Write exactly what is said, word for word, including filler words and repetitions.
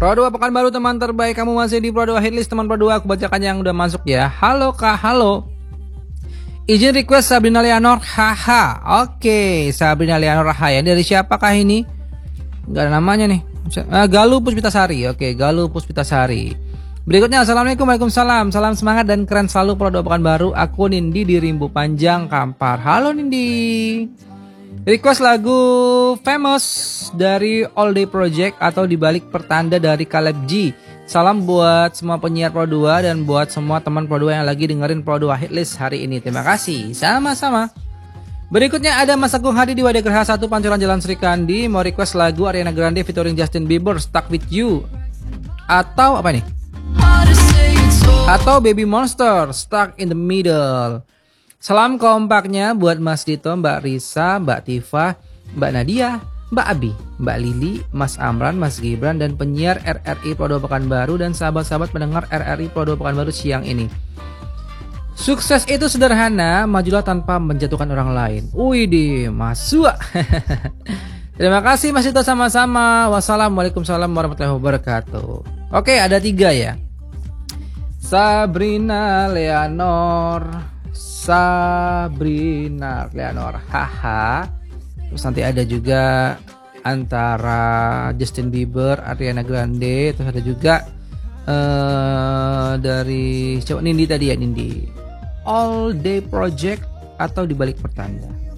Pro dua pekan baru teman terbaik, kamu masih di Pro dua Hitlist teman Pro dua. Aku bacakan yang udah masuk ya. Halo Kak, halo. Izin request Sabrina Leonor, haha. Oke, Sabrina Leonor, haha. Dari siapakah ini? Gak ada namanya nih. uh, Galuh Puspitasari. Oke, Galuh Puspitasari. Berikutnya, Assalamualaikum, Waalaikumsalam. Salam semangat dan keren selalu Pro dua pekan baru. Aku Nindi di Rimbu Panjang, Kampar. Halo Nindi. Request lagu Famous dari All Day Project atau Dibalik Pertanda dari Caleb G. Salam buat semua penyiar Pro dua dan buat semua teman Pro dua yang lagi dengerin Pro dua Hitlist hari ini. Terima kasih. Sama-sama. Berikutnya ada Mas Agung Hadi di Wadah Gerha satu Pancoran Jalan Sri Kandi. Mau request lagu Ariana Grande featuring Justin Bieber, Stuck With You. Atau apa nih? Atau Baby Monster, Stuck In The Middle. Salam kompaknya buat Mas Dito, Mbak Risa, Mbak Tifa, Mbak Nadia, Mbak Abi, Mbak Lili, Mas Amran, Mas Gibran, dan penyiar R R I Pro dua Pekanbaru dan sahabat-sahabat pendengar R R I Pro dua Pekanbaru siang ini. Sukses itu sederhana, majulah tanpa menjatuhkan orang lain. Widih, masuk. Terima kasih Mas Dito, sama-sama. Wassalamualaikum warahmatullahi wabarakatuh. Oke, ada tiga ya. Sabrina Leonor, Sabrina Leonor, haha. Terus nanti ada juga antara Justin Bieber, Ariana Grande. Terus ada juga uh, dari coba Nindi tadi ya, Nindi. All Day Project atau Dibalik Pertanda.